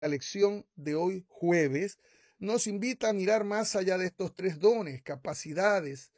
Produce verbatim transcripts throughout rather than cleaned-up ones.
La lección de hoy jueves nos invita a mirar más allá de estos tres dones, capacidades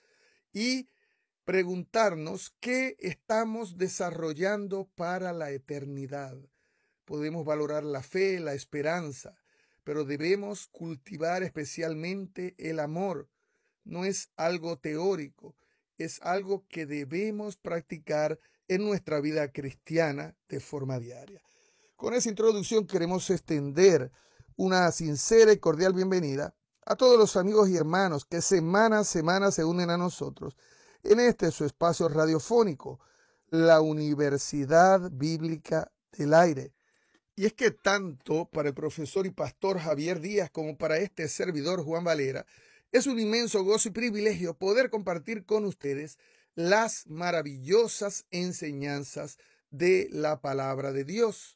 y preguntarnos qué estamos desarrollando para la eternidad. Podemos valorar la fe, la esperanza, pero debemos cultivar especialmente el amor. No es algo teórico, es algo que debemos practicar en nuestra vida cristiana de forma diaria. Con esa introducción queremos extender una sincera y cordial bienvenida a todos los amigos y hermanos que semana a semana se unen a nosotros en este su espacio radiofónico, la Universidad Bíblica del Aire. Y es que tanto para el profesor y pastor Javier Díaz como para este servidor Juan Valera, es un inmenso gozo y privilegio poder compartir con ustedes las maravillosas enseñanzas de la palabra de Dios.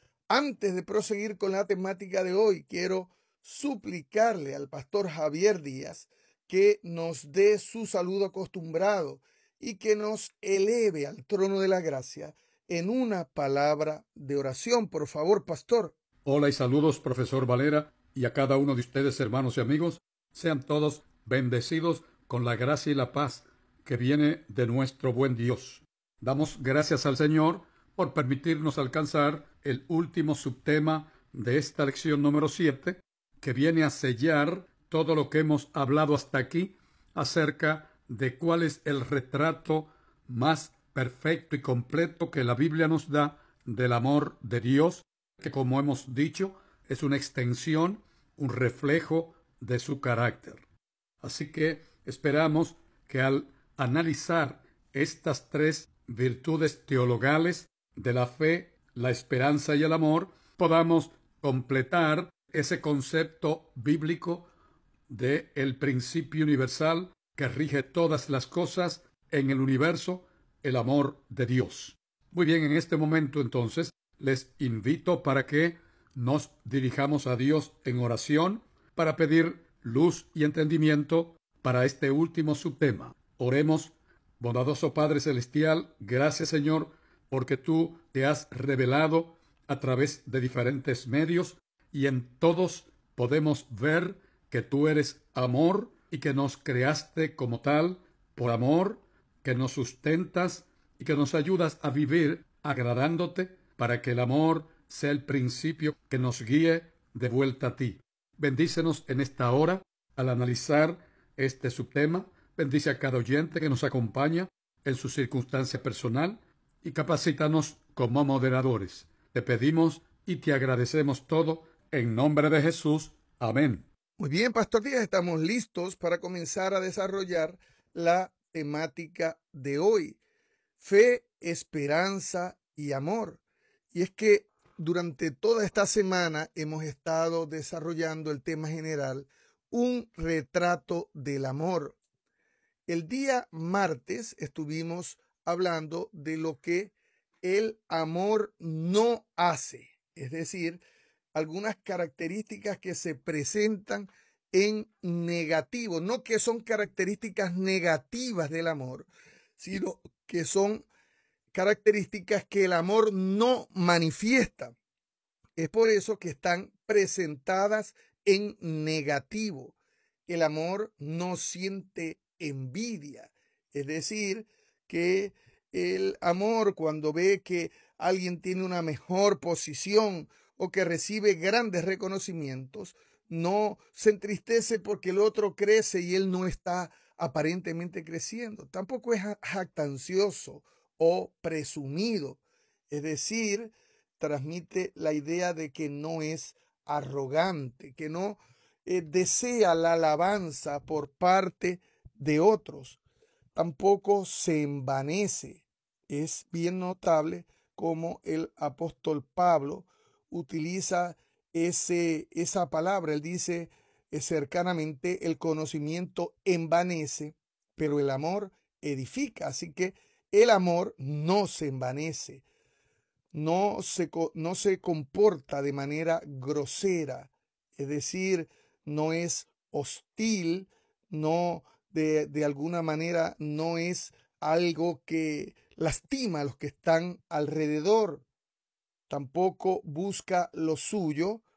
Antes de proseguir con la temática de hoy, quiero suplicarle al pastor Javier Díaz que nos dé su saludo acostumbrado y que nos eleve al trono de la gracia en una palabra de oración. Por favor, pastor. Hola y saludos, profesor Valera, y a cada uno de ustedes, hermanos y amigos. Sean todos bendecidos con la gracia y la paz que viene de nuestro buen Dios. Damos gracias al Señor por permitirnos alcanzar el último subtema de esta lección número siete, que viene a sellar todo lo que hemos hablado hasta aquí acerca de cuál es el retrato más perfecto y completo que la Biblia nos da del amor de Dios, que, como hemos dicho, es una extensión, un reflejo de su carácter. Así que esperamos que al analizar estas tres virtudes teologales de la fe, la esperanza y el amor, podamos completar ese concepto bíblico de el principio universal que rige todas las cosas en el universo, el amor de Dios. Muy bien, en este momento entonces les invito para que nos dirijamos a Dios en oración para pedir luz y entendimiento para este último subtema. Oremos. Bondadoso Padre Celestial, gracias, Señor, porque tú te has revelado a través de diferentes medios y en todos podemos ver que tú eres amor y que nos creaste como tal por amor, que nos sustentas y que nos ayudas a vivir agradándote para que el amor sea el principio que nos guíe de vuelta a ti. Bendícenos en esta hora al analizar este subtema. Bendice a cada oyente que nos acompaña en su circunstancia personal y capacítanos como moderadores. Te pedimos y te agradecemos todo en nombre de Jesús. Amén. Muy bien, pastor Díaz, estamos listos para comenzar a desarrollar la temática de hoy: fe, esperanza y amor. Y es que durante toda esta semana hemos estado desarrollando el tema general, un retrato del amor. El día martes estuvimos hablando de lo que el amor no hace, es decir, algunas características que se presentan en negativo, no que son características negativas del amor, sino que son características que el amor no manifiesta. Es por eso que están presentadas en negativo. El amor no siente envidia, es decir, que el amor, cuando ve que alguien tiene una mejor posición o que recibe grandes reconocimientos, no se entristece porque el otro crece y él no está aparentemente creciendo. Tampoco es jactancioso o presumido, es decir, transmite la idea de que no es arrogante, que no eh, desea la alabanza por parte de otros. Tampoco se envanece. Es bien notable cómo el apóstol Pablo utiliza ese, esa palabra. Él dice eh, cercanamente, el conocimiento envanece, pero el amor edifica. Así que el amor no se envanece, no se, no se comporta de manera grosera, es decir, no es hostil, no de, de alguna manera no es algo que lastima a los que están alrededor. Tampoco busca lo suyo,